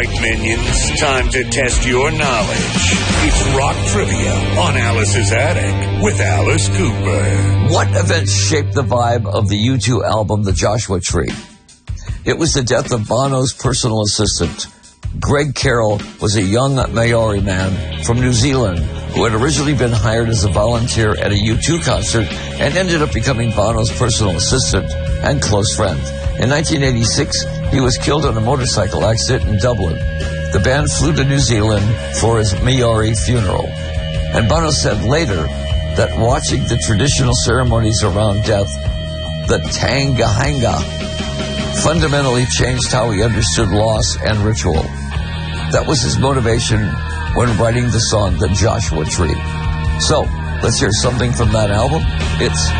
right, minions, time to test your knowledge. It's Rock Trivia on Alice's Attic with Alice Cooper. What events shaped the vibe of the U2 album, The Joshua Tree? It was the death of Bono's personal assistant. Greg Carroll was a young Maori man from New Zealand who had originally been hired as a volunteer at a U2 concert and ended up becoming Bono's personal assistant and close friend. In 1986, he was killed in a motorcycle accident in Dublin. The band flew to New Zealand for his Maori funeral. And Bono said later that watching the traditional ceremonies around death, the Tangahanga, fundamentally changed how he understood loss and ritual. That was his motivation when writing the song The Joshua Tree. So, let's hear something from that album. It's